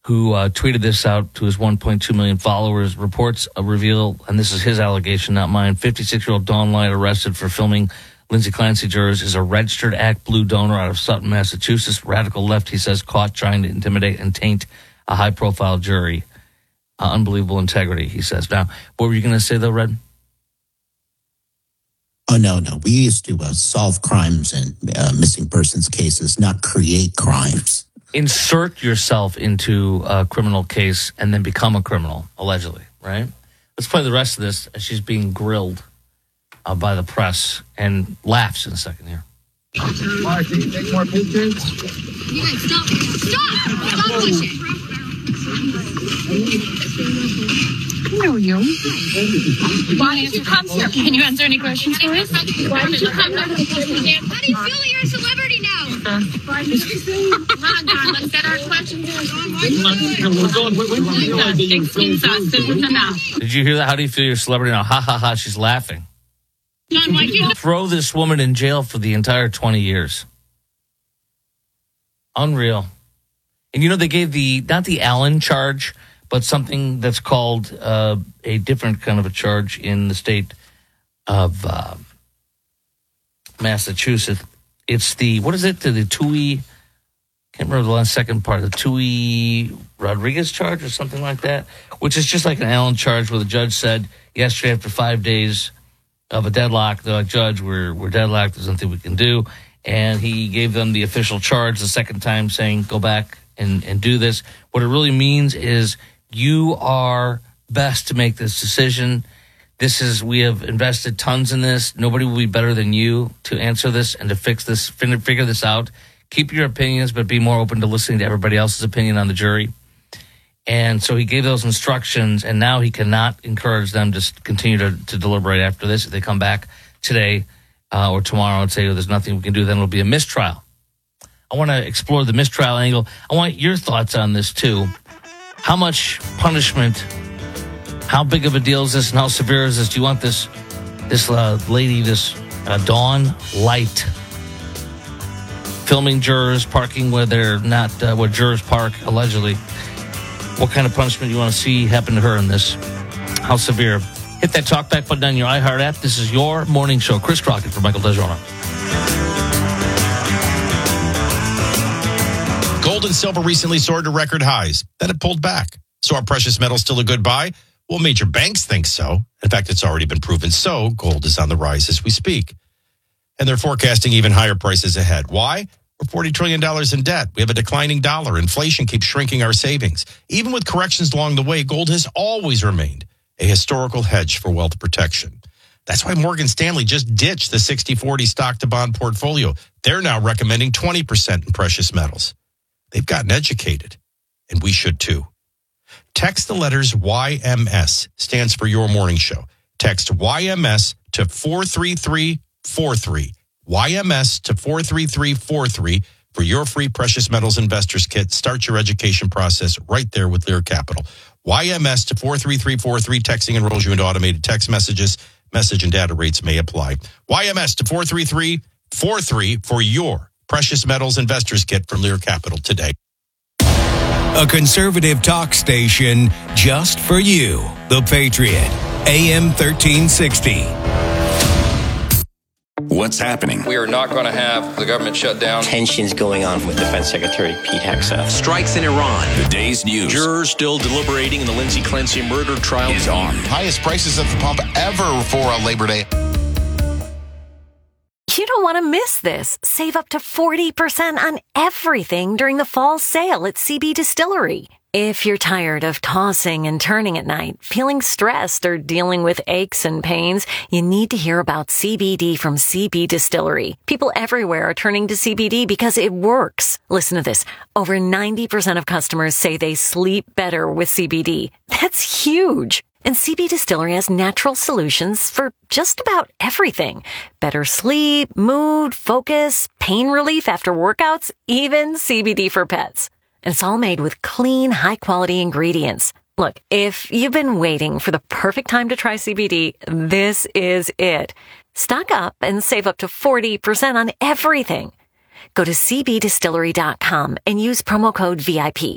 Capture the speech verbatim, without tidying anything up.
who uh, tweeted this out to his one point two million followers. Reports uh, reveal, and this is his allegation, not mine, fifty-six-year-old Dawn Light arrested for filming Lindsay Clancy jurors is a registered ActBlue donor out of Sutton, Massachusetts. Radical left, he says, caught trying to intimidate and taint a high-profile jury. Uh, unbelievable integrity, he says. Now, what were you going to say, though, Red? Oh, no, no. We used to uh, solve crimes and uh, missing persons cases, not create crimes. Insert yourself into a criminal case and then become a criminal, allegedly, right? Let's play the rest of this as she's being grilled uh, by the press and laughs in a second here. Why, can you take more pictures? You guys, stop. Stop! Stop pushing. I know you. Why did you come here? Can you answer any questions for us? Why did you come here? How do you feel that you're a celebrity now? Come on, Don, let's get our questions in. Did you hear that? How do you feel you're a celebrity now? Ha ha ha, she's laughing. Don, why you Throw this woman in jail for the entire twenty years. Unreal. And you know, they gave the, not the Allen charge, but something that's called uh, a different kind of a charge in the state of uh, Massachusetts. It's the, what is it? The, the Tui, can't remember the last second part, the Tui Rodriguez charge or something like that, which is just like an Allen charge where the judge said yesterday after five days of a deadlock, the judge, we're, we're deadlocked, there's nothing we can do. And he gave them the official charge the second time saying, go back and, and do this. What it really means is you are best to make this decision. This is, we have invested tons in this. Nobody will be better than you to answer this and to fix this, figure this out. Keep your opinions, but be more open to listening to everybody else's opinion on the jury. And so he gave those instructions, and now he cannot encourage them to continue to, to deliberate after this. If they come back today uh, or tomorrow and say, oh, there's nothing we can do, then it'll be a mistrial. I want to explore the mistrial angle. I want your thoughts on this, too. How much punishment, how big of a deal is this, and how severe is this? Do you want this this uh, lady, this uh, Dawn Light, filming jurors, parking where they're not, uh, where jurors park, allegedly? What kind of punishment do you want to see happen to her in this? How severe? Hit that talkback button on your iHeart app. This is your morning show. Chris Crockett for Michael DeGiorno. Gold and silver recently soared to record highs. Then it pulled back. So are precious metals still a good buy? Well, major banks think so. In fact, it's already been proven so. Gold is on the rise as we speak. And they're forecasting even higher prices ahead. Why? We're forty trillion dollars in debt. We have a declining dollar. Inflation keeps shrinking our savings. Even with corrections along the way, gold has always remained a historical hedge for wealth protection. That's why Morgan Stanley just ditched the sixty forty stock-to-bond portfolio. They're now recommending twenty percent in precious metals. They've gotten educated, and we should too. Text the letters Y M S, stands for Your Morning Show. Text Y M S to four three three four three. Y M S to four three three four three for your free Precious Metals Investors Kit. Start your education process right there with Lear Capital. Y M S to four three three four three. Texting enrolls you into automated text messages. Message and data rates may apply. Y M S to four three three four three for your Precious Metals Investors Kit from Lear Capital today. A conservative talk station just for you. The Patriot, A M thirteen sixty. What's happening? We are not going to have the government shut down. Tensions going on with Defense Secretary Pete Hegseth. Strikes in Iran. The day's news. Jurors still deliberating in the Lindsay Clancy murder trial is on. Highest prices at the pump ever for a Labor Day. You don't want to miss this. Save up to forty percent on everything during the fall sale at C B Distillery. If you're tired of tossing and turning at night, feeling stressed, or dealing with aches and pains, you need to hear about C B D from C B Distillery. People everywhere are turning to C B D because it works. Listen to this. Over ninety percent of customers say they sleep better with C B D. That's huge. And C B Distillery has natural solutions for just about everything. Better sleep, mood, focus, pain relief after workouts, even C B D for pets. And it's all made with clean, high-quality ingredients. Look, if you've been waiting for the perfect time to try C B D, this is it. Stock up and save up to forty percent on everything. Go to C B distillery dot com and use promo code V I P.